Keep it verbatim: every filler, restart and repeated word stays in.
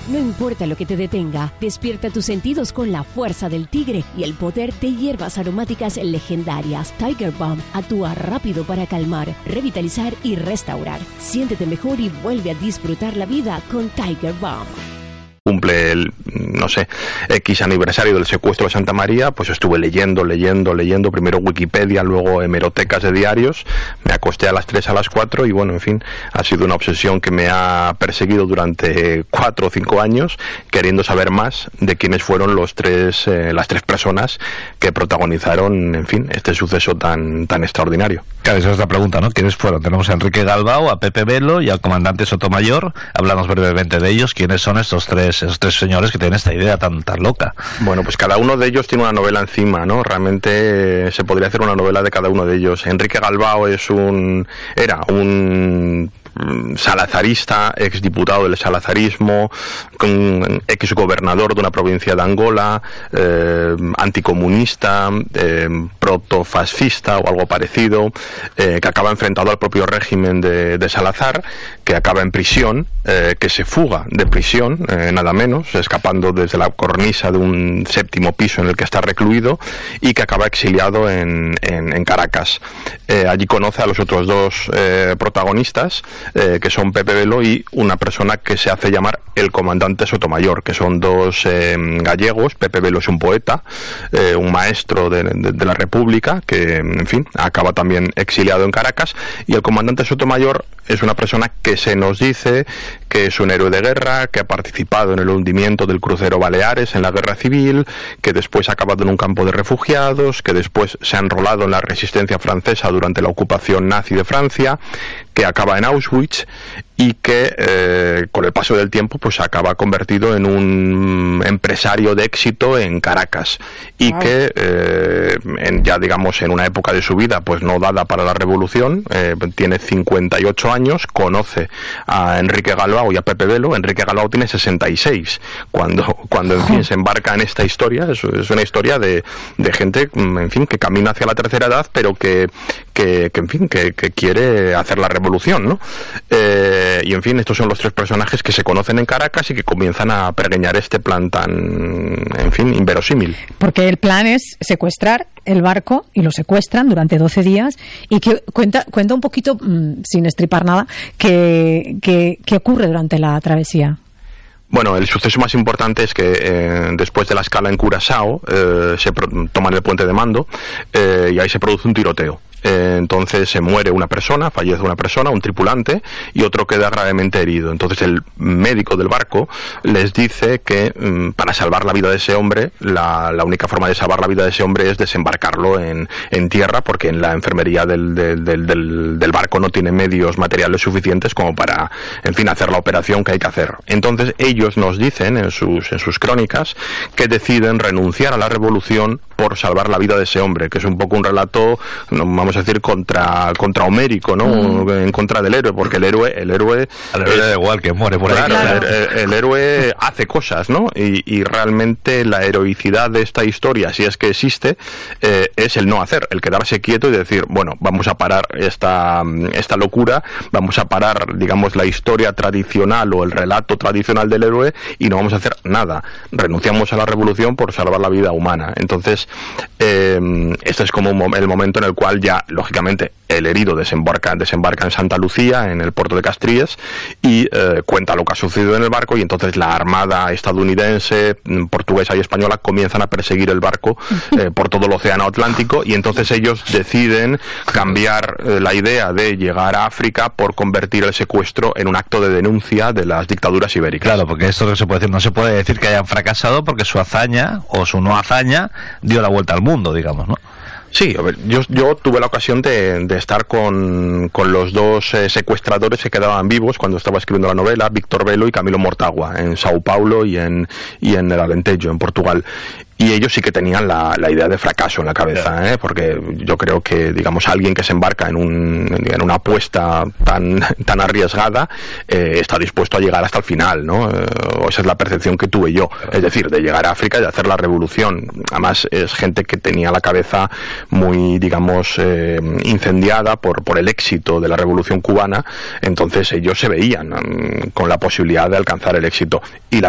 No importa lo que te detenga, despierta tus sentidos con la fuerza del tigre y el poder de hierbas aromáticas legendarias. Tiger Balm actúa rápido para calmar, revitalizar y restaurar. Siéntete mejor y vuelve a disfrutar la vida con Tiger Balm. Cumple el, no sé, X aniversario del secuestro de Santa María, pues estuve leyendo, leyendo, leyendo, primero Wikipedia, luego hemerotecas de diarios, me acosté a las tres, a las cuatro y bueno, en fin, ha sido una obsesión que me ha perseguido durante cuatro o cinco años, queriendo saber más de quiénes fueron los tres, eh, las tres personas que protagonizaron, en fin, este suceso tan, tan extraordinario. Claro, esa es la pregunta, ¿no? ¿Quiénes fueron? Tenemos a Enrique Galbao, a Pepe Velo y al comandante Sotomayor. Hablamos brevemente de ellos. ¿Quiénes son estos tres esos tres señores que tienen esta idea tan tan loca? Bueno, pues cada uno de ellos tiene una novela encima, ¿no? Realmente eh, se podría hacer una novela de cada uno de ellos. Enrique Galbao es un era un salazarista, exdiputado del salazarismo, exgobernador de una provincia de Angola, eh, anticomunista, eh, protofascista o algo parecido, eh, que acaba enfrentado al propio régimen de, de Salazar, que acaba en prisión, eh, que se fuga de prisión, eh, nada menos, escapando desde la cornisa de un séptimo piso en el que está recluido, y que acaba exiliado en, en, en Caracas. Eh, allí conoce a los otros dos eh, protagonistas, Eh, que son Pepe Velo y una persona que se hace llamar el comandante Sotomayor, que son dos eh, gallegos. Pepe Velo es un poeta, eh, un maestro de, de, de la República, que, en fin, acaba también exiliado en Caracas, y el comandante Sotomayor es una persona que se nos dice que es un héroe de guerra, que ha participado en el hundimiento del crucero Baleares en la guerra civil, que después ha acabado en un campo de refugiados, que después se ha enrolado en la resistencia francesa durante la ocupación nazi de Francia, que acaba en Auschwitz y que eh, con el paso del tiempo pues acaba convertido en un empresario de éxito en Caracas y wow. que eh, en, ya digamos en una época de su vida pues no dada para la revolución, eh, tiene cincuenta y ocho años, conoce a Enrique Galbao y a Pepe Velo. Enrique Galbao tiene sesenta y seis cuando cuando en fin se embarca en esta historia. Es, es una historia de, de gente, en fin, que camina hacia la tercera edad, pero que que, que en fin que, que quiere hacer la revolución, ¿no? Eh, y en fin, estos son los tres personajes que se conocen en Caracas y que comienzan a pergeñar este plan tan, en fin, inverosímil. Porque el plan es secuestrar el barco, y lo secuestran durante doce días, y que cuenta cuenta un poquito, mmm, sin estripar nada, que, que, que ocurre durante la travesía. Bueno, el suceso más importante es que eh, después de la escala en Curazao eh, se pro- toman el puente de Mando eh, y ahí se produce un tiroteo. Eh, entonces se muere una persona, fallece una persona, un tripulante, y otro queda gravemente herido. Entonces el médico del barco les dice que mm, para salvar la vida de ese hombre, la, la única forma de salvar la vida de ese hombre es desembarcarlo en, en tierra, porque en la enfermería del, del, del, del, del barco no tiene medios materiales suficientes como para, en fin, hacer la operación que hay que hacer. Entonces ellos nos dicen en sus, en sus crónicas que deciden renunciar a la revolución por salvar la vida de ese hombre, que es un poco un relato, no, vamos a decir, contra contra homérico, ¿no? Mm. En contra del héroe, porque el héroe el héroe al héroe da igual que muere por ahí. Claro, claro. El, el héroe hace cosas, ¿no? Y, y realmente la heroicidad de esta historia, si es que existe, eh, es el no hacer, el quedarse quieto y decir, bueno, vamos a parar esta esta locura, vamos a parar, digamos, la historia tradicional o el relato tradicional del héroe y no vamos a hacer nada. Renunciamos a la revolución por salvar la vida humana. Entonces, eh, este es como el momento en el cual ya, lógicamente, el herido desembarca, desembarca en Santa Lucía, en el puerto de Castries, y eh, cuenta lo que ha sucedido en el barco, y entonces la armada estadounidense, portuguesa y española comienzan a perseguir el barco eh, por todo el océano Atlántico, y entonces ellos deciden cambiar eh, la idea de llegar a África por convertir el secuestro en un acto de denuncia de las dictaduras ibéricas. Claro, porque esto no se puede decir, no se puede decir que hayan fracasado, porque su hazaña o su no hazaña dio la vuelta al mundo, digamos, ¿no? Sí, a ver, yo, yo tuve la ocasión de, de estar con, con los dos eh, secuestradores que quedaban vivos cuando estaba escribiendo la novela, Víctor Velo y Camilo Mortágua, en Sao Paulo y en, y en el Alentejo, en Portugal. Y ellos sí que tenían la, la idea de fracaso en la cabeza, ¿eh? Porque yo creo que, digamos, alguien que se embarca en, un, en una apuesta tan, tan arriesgada eh, está dispuesto a llegar hasta el final, ¿no? Eh, esa es la percepción que tuve yo, es decir, de llegar a África y de hacer la revolución. Además, es gente que tenía la cabeza muy, digamos, eh, incendiada por, por el éxito de la revolución cubana, entonces ellos se veían um, con la posibilidad de alcanzar el éxito. Y la